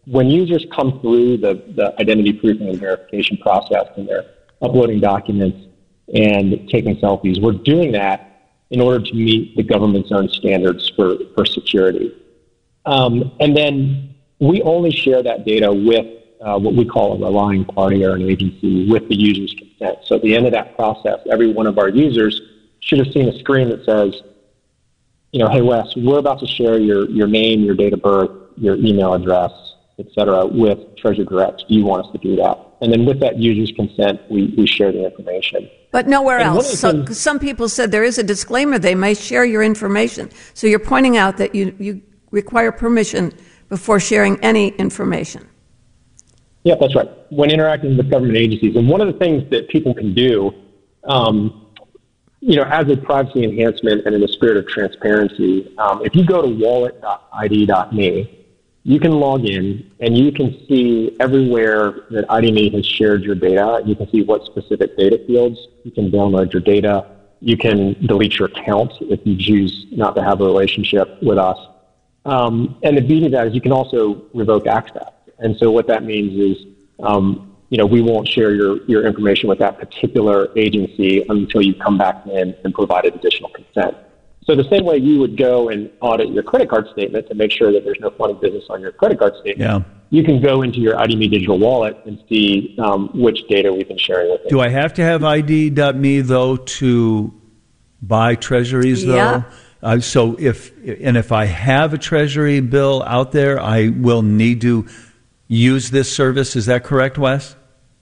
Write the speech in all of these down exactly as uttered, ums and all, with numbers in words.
when users come through the, the identity proofing and verification process and they're uploading documents and taking selfies, we're doing that in order to meet the government's own standards for, for security. Um, and then we only share that data with uh, what we call a relying party or an agency with the user's consent. So at the end of that process, every one of our users should have seen a screen that says, you know, hey, Wes, we're about to share your, your name, your date of birth, your email address, et cetera, with Treasury Direct. Do you want us to do that? And then with that user's consent, we, we share the information. But nowhere and else. So, some people said there is a disclaimer they may share your information. So you're pointing out that you, you require permission before sharing any information. Yeah, that's right. When interacting with government agencies. And one of the things that people can do, um, you know, as a privacy enhancement and in the spirit of transparency, um, if you go to wallet dot I D dot me, you can log in and you can see everywhere that I D dot me has shared your data. You can see what specific data fields. You can download your data. You can delete your account if you choose not to have a relationship with us. Um, and the beauty of that is you can also revoke access. And so what that means is, um, you know, we won't share your, your information with that particular agency until you come back in and provided additional consent. So the same way you would go and audit your credit card statement to make sure that there's no funny business on your credit card statement, yeah. you can go into your I D dot me digital wallet and see um, which data we've been sharing with you. Do I have to have I D dot me, though, to buy treasuries, though? Yeah. Uh, so if, and if I have a treasury bill out there, I will need to use this service. Is that correct, Wes?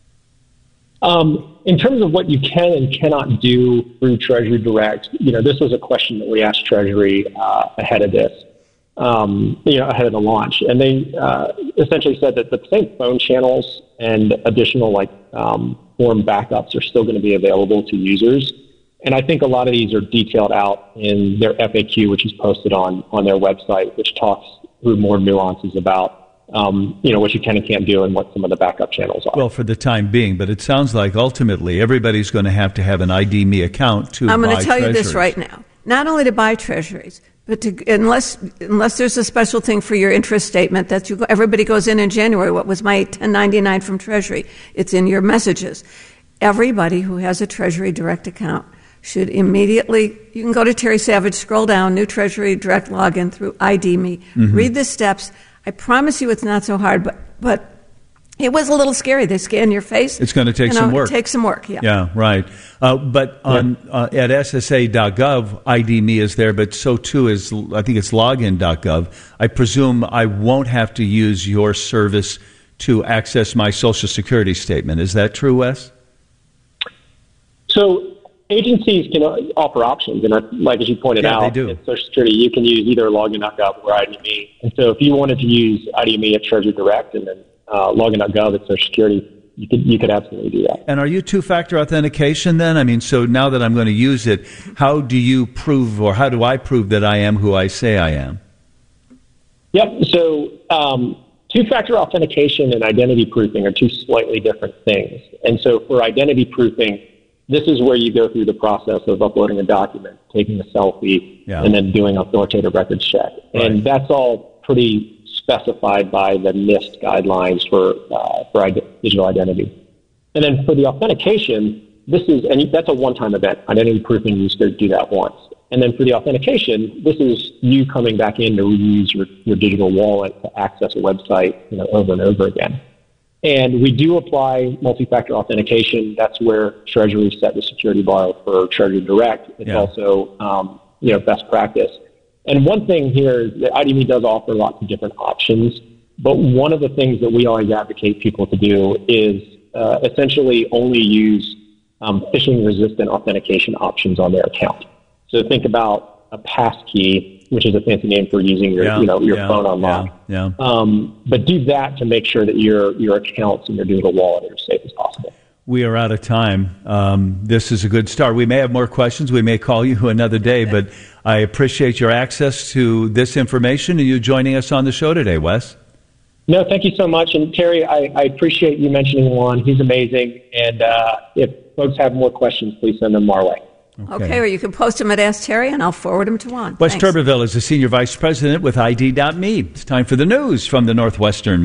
Um, in terms of what you can and cannot do through Treasury Direct, you know, this was a question that we asked Treasury uh, ahead of this, um, you know, ahead of the launch. And they uh, essentially said that the same phone channels and additional like um, form backups are still going to be available to users. And I think a lot of these are detailed out in their F A Q, which is posted on, on their website, which talks through more nuances about Um, you know, what you can and can't do and what some of the backup channels are. Well, for the time being, but it sounds like ultimately everybody's going to have to have an I D dot me account to I'm buy going to tell treasuries. you this right now. Not only to buy treasuries, but to, unless unless there's a special thing for your interest statement that you everybody goes in in January. What was my ten ninety-nine from Treasury? It's in your messages. Everybody who has a Treasury Direct account should immediately, you can go to Terry Savage, scroll down, new Treasury Direct login through I D dot me, mm-hmm. read the steps. I promise you it's not so hard, but but it was a little scary. They scan your face. It's going to take you know, some work. It takes some work, yeah. Yeah, right. Uh, but on yeah. uh, at S S A dot gov, I D dot me is there, but so too is, I think it's login dot gov. I presume I won't have to use your service to access my Social Security statement. Is that true, Wes? So agencies can offer options, and like as you pointed yeah, out, they do. at Social Security, you can use either login dot gov or I D dot me. And so if you wanted to use I D dot me at Treasury Direct and then uh, login dot gov at Social Security, you could you could absolutely do that. And are you two-factor authentication then? I mean, so now that I'm going to use it, how do you prove, or how do I prove that I am who I say I am? Yep. So um, two-factor authentication and identity proofing are two slightly different things. And so for identity proofing, this is where you go through the process of uploading a document, taking a selfie, yeah. and then doing an authoritative records check. Right. And that's all pretty specified by the NIST guidelines for uh, for ide- digital identity. And then for the authentication, this is, and that's a one-time event. Identity proofing, you just do that once. And then for the authentication, this is you coming back in to reuse your, your digital wallet to access a website, you know, over and over again. And we do apply multi-factor authentication. That's where Treasury set the security bar for Treasury Direct. It's yeah. also, um, you know, best practice. And one thing here is that I D dot me does offer lots of different options, but one of the things that we always advocate people to do is uh, essentially only use um, phishing-resistant authentication options on their account. So think about a passkey, which is a fancy name for using your, yeah, you know, your yeah, phone unlock. Yeah, yeah. Um, but do that to make sure that your your accounts and your digital wallet are as safe as possible. We are out of time. Um, this is a good start. We may have more questions. We may call you another day, but I appreciate your access to this information and you joining us on the show today, Wes. No, thank you so much. And Terry, I, I appreciate you mentioning Juan. He's amazing. And uh, if folks have more questions, please send them our way. Okay. okay, or you can post them at Ask Terry, and I'll forward them to Juan. Wes Turberville is the Senior Vice President with I D dot me. It's time for the news from the Northwestern